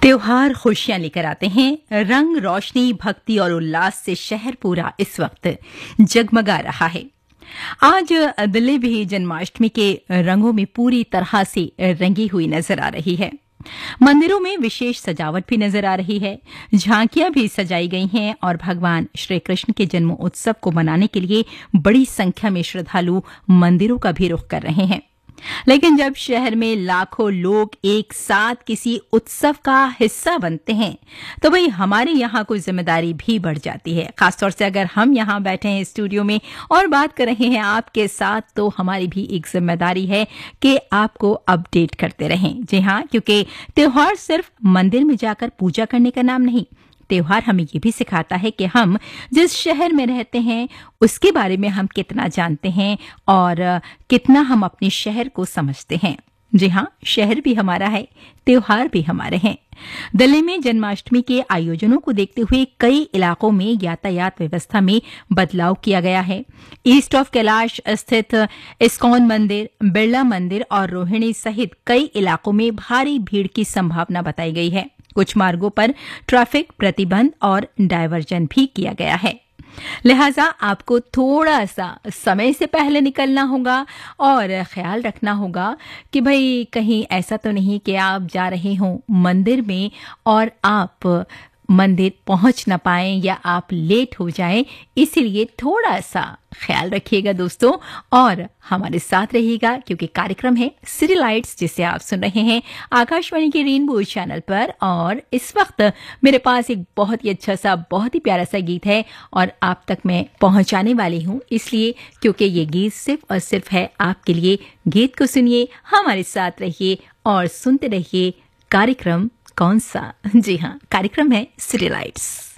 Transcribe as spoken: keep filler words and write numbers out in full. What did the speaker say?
त्योहार खुशियां लेकर आते हैं। रंग रोशनी भक्ति और उल्लास से शहर पूरा इस वक्त जगमगा रहा है। आज दिल्ली भी जन्माष्टमी के रंगों में पूरी तरह से रंगी हुई नजर आ रही है। मंदिरों में विशेष सजावट भी नजर आ रही है। झांकियां भी सजाई गई हैं और भगवान श्री कृष्ण के जन्म उत्सव को मनाने के लिए बड़ी संख्या में श्रद्धालु मंदिरों का भी रुख कर रहे हैं। लेकिन जब शहर में लाखों लोग एक साथ किसी उत्सव का हिस्सा बनते हैं तो भाई हमारे यहाँ कोई जिम्मेदारी भी बढ़ जाती है। खासतौर से अगर हम यहाँ बैठे हैं स्टूडियो में और बात कर रहे हैं आपके साथ, तो हमारी भी एक जिम्मेदारी है कि आपको अपडेट करते रहें। जी हाँ, क्योंकि त्योहार सिर्फ मंदिर में जाकर पूजा करने का नाम नहीं, त्योहार हमें ये भी सिखाता है कि हम जिस शहर में रहते हैं उसके बारे में हम कितना जानते हैं और कितना हम अपने शहर को समझते हैं। जी हाँ, शहर भी हमारा है, त्योहार भी हमारे हैं। दिल्ली में जन्माष्टमी के आयोजनों को देखते हुए कई इलाकों में यातायात व्यवस्था में बदलाव किया गया है। ईस्ट ऑफ कैलाश स्थित इस्कॉन मंदिर, बिरला मंदिर और रोहिणी सहित कई इलाकों में भारी भीड़ की संभावना बताई गई है। कुछ मार्गों पर ट्रैफिक प्रतिबंध और डायवर्जन भी किया गया है। लिहाजा आपको थोड़ा सा समय से पहले निकलना होगा और ख्याल रखना होगा कि भाई कहीं ऐसा तो नहीं कि आप जा रहे हों मंदिर में और आप मंदिर पहुंच न पाएं या आप लेट हो जाएं। इसीलिए थोड़ा सा ख्याल रखिएगा दोस्तों और हमारे साथ रहिएगा, क्योंकि कार्यक्रम है सिटी लाइट्स जिसे आप सुन रहे हैं आकाशवाणी के रेनबो चैनल पर। और इस वक्त मेरे पास एक बहुत ही अच्छा सा, बहुत ही प्यारा सा गीत है और आप तक मैं पहुंचाने वाली हूं, इसलिए क्योंकि ये गीत सिर्फ और सिर्फ है आपके लिए। गीत को सुनिए, हमारे साथ रहिए और सुनते रहिए। कार्यक्रम कौन सा? जी हाँ, कार्यक्रम है सिटी लाइट्स।